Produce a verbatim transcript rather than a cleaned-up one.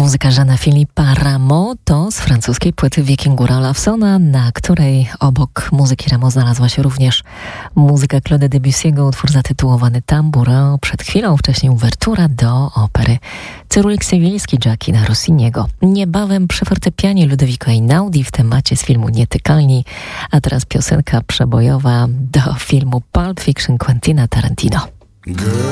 Muzyka Jeana Philippa Rameau to z francuskiej płyty Wikingura Olafsona, na której obok muzyki Rameau znalazła się również muzyka Claude'a Debussy'ego, utwór zatytułowany Tambourin, przed chwilą wcześniej uwertura do opery Cyrulik Sewilski Gioacchina Rossiniego. Niebawem przy fortepianie Ludovico Einaudi w temacie z filmu Nietykalni, a teraz piosenka przebojowa do filmu Pulp Fiction Quentina Tarantino. Girl.